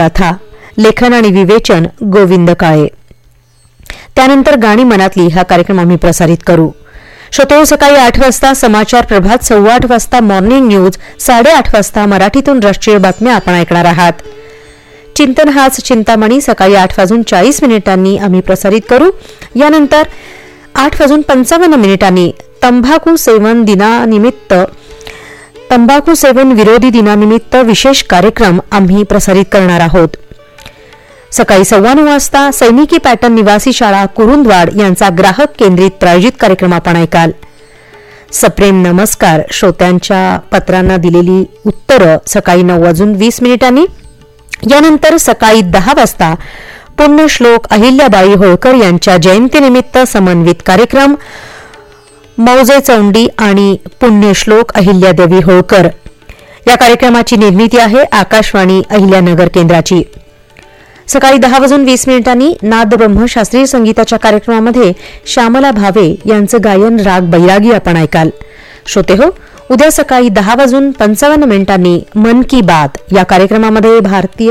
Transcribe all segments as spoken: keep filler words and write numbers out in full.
गाथा, लेखन आणि विवेचन गोविंद काळे. त्यानंतर गाणी मनातली हा कार्यक्रम आम्ही प्रसारित करू. श्रोते, सकाळी आठ वाजता समाचार प्रभात, सव्वा आठ वाजता मॉर्निंग न्यूज, साडेआठ वाजता मराठीतून राष्ट्रीय बातम्या आपण ऐकणार आहात. चिंतन हाच चिंतामणी सकाळी आठ वाजून चाळीस मिनिटांनी आम्ही प्रसारित करू. यानंतर आठ वाजून पंचावन्न मिनिटांनी तंबाखू सेवन दिनानिमित्त तंबाखू सेवन विरोधी दिनानिमित्त विशेष कार्यक्रम आम्ही प्रसारित करणार आहोत. सकाळी सव्वा नऊ वाजता सैनिकी पॅटर्न निवासी शाळा कुरुंदवाड यांचा ग्राहक केंद्रित प्रायोजित कार्यक्रम आपण ऐकाल. सप्रेम नमस्कार, श्रोत्यांच्या पत्रांना दिलेली उत्तरं सकाळी नऊ वाजून वीस मिनिटांनी. यानंतर सकाळी दहा वाजता पुण्यश्लोक अहिल्याबाई होळकर यांच्या जयंतीनिमित्त समन्वित कार्यक्रम मौजे चौंडी आणि पुण्यश्लोक अहिल्यादेवी होळकर. या कार्यक्रमाची निर्मिती आहे आकाशवाणी अहिल्यानगर केंद्राची. सकाळी दहा वाजून वीस मिनिटांनी नाद ब्रह्म शास्त्रीय संगीताच्या कार्यक्रमामध्ये श्यामला भावे यांचं गायन राग बैरागी आपण ऐकाल. श्रोते हो, उद्या सकाळी दहा वाजून पंचावन्न मिनिटांनी मन की बात या कार्यक्रमामध्ये भारतीय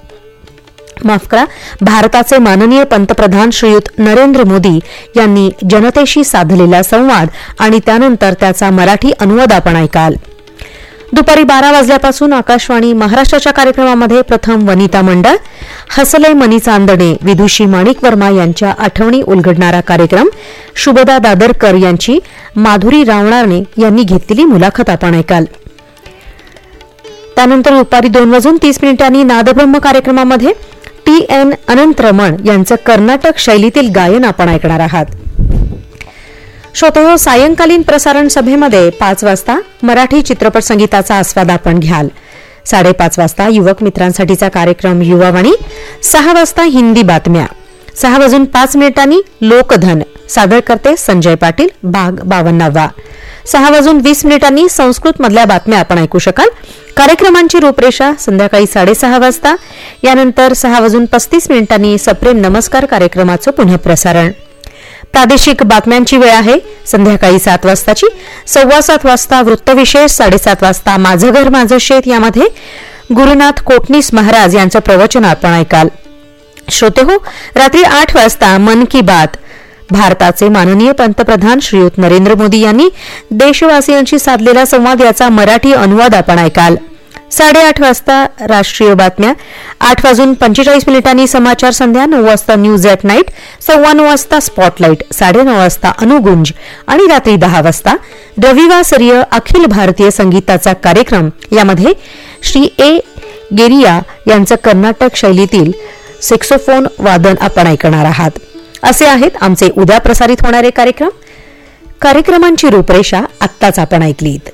माफ करा भारताचे माननीय पंतप्रधान श्रीयुत नरेंद्र मोदी यांनी जनतेशी साधलेला संवाद आणि त्यानंतर त्याचा मराठी अनुवाद आपण ऐकाल. दुपारी बारा वाजल्यापासून आकाशवाणी महाराष्ट्राच्या कार्यक्रमामध्ये प्रथम वनिता मंडळ, हसले मनी चांदणे, विदुषी माणिक वर्मा यांच्या आठवणी उलगडणारा कार्यक्रम, शुभदा दादरकर यांची माधुरी रावणाने यांनी घेतलेली मुलाखत आपण ऐकाल. त्यानंतर दुपारी दोन वाजून तीस मिनिटांनी नादब्रह्म कार्यक्रमामध्ये टी एन अनंतरमण यांचं कर्नाटक शैलीतील गायन आपण ऐकणार आहात. श्रोतेहो, सायंकालीन प्रसारण सभेमध्ये पाच वाजता मराठी चित्रपट संगीताचा आस्वाद आपण घ्याल. साडेपाच वाजता युवक मित्रांसाठीचा कार्यक्रम युवावाणी. सहा वाजता हिंदी बातम्या. सहा वाजून पाच मिनिटांनी लोकधन, सादर करते संजय पाटील, भाग बावन्नावा. सहा वाजून वीस मिनिटांनी संस्कृत मधल्या बातम्या आपण ऐकू शकाल. कार्यक्रमांची रूपरेषा संध्याकाळी साडेसहा वाजता. यानंतर सहा वाजून पस्तीस मिनिटांनी सप्रेम नमस्कार कार्यक्रमाचं पुनःप्रसारण. प्रादेशिक बातम्यांची वेळ आहे संध्याकाळी सात वाजताची. सव्वा सात वाजता वृत्तविशेष, साडेसात वाजता माझं घर माझं शेत यामध्ये गुरुनाथ कोटणीस महाराज यांचं प्रवचन आपण ऐकाल. श्रोते हो, रात्री आठ वाजता मन की बात, भारताचे माननीय पंतप्रधान श्रीयुत नरेंद्र मोदी यांनी देशवासियांशी साधलेला संवाद याचा मराठी अनुवाद आपण ऐकाल. साडेआठ वाजता राष्ट्रीय बातम्या. आठ वाजून पंचेचाळीस मिनिटांनी समाचार संध्या. नऊ वाजता न्यूज ॲट नाईट. सव्वा नऊ वाजता स्पॉटलाईट. साडेनऊ वाजता अनुगुंज आणि रात्री दहा वाजता रविवासरीय अखिल भारतीय संगीताचा कार्यक्रम. यामध्ये श्री ए गेरिया यांचं कर्नाटक शैलीतील सेक्सोफोन वादन आपण ऐकणार आहात. असे आहेत आमचे उद्या प्रसारित होणारे कार्यक्रम. कार्यक्रमांची रूपरेषा आत्ताच आपण ऐकलीत.